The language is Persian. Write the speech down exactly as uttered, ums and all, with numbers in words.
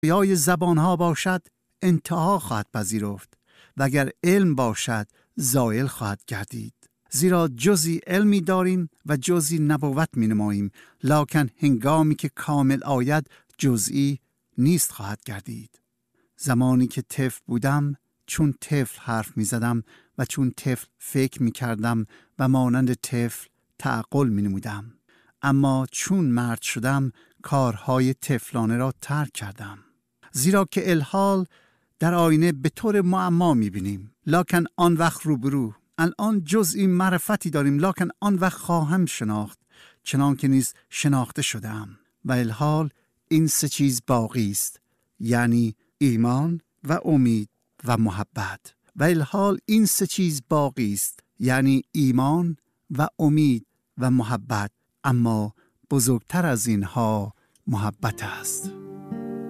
یای زبانها باشد انتها خواهد پذیرفت و اگر علم باشد زائل خواهد گردید. زیرا جزی علمی داریم و جزی نبوت می نماییم، لکن هنگامی که کامل آید جزئی نیست خواهد گردید. زمانی که طفل بودم چون طفل حرف می زدم و چون طفل فکر می کردم و مانند طفل تعقل می نمودم. اما چون مرد شدم کارهای طفلانه را ترک کردم. زیرا که الحال در آینه به طور معما می بینیم، لکن آن وقت روبرو. الان جزئی معرفتی داریم، لکن آن وقت خواهم شناخت چنان که نیز شناخته شدم. و الحال این سه چیز باقی است، یعنی ایمان و امید و محبت. و الحال این سه چیز باقی است، یعنی ایمان و امید و محبت، اما بزرگتر از اینها محبت است.